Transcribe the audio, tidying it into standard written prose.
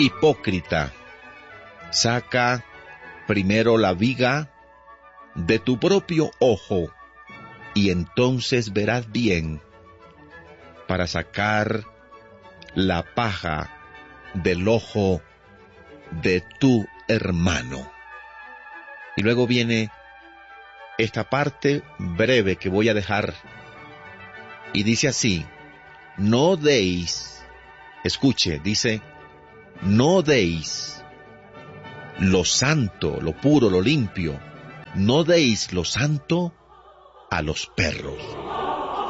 Hipócrita, saca primero la viga de tu propio ojo, y entonces verás bien para sacar la paja del ojo de tu hermano. Y luego viene esta parte breve que voy a dejar, y dice así: no deis, escuche, dice, no deis lo santo, lo puro, lo limpio, no deis lo santo a los perros.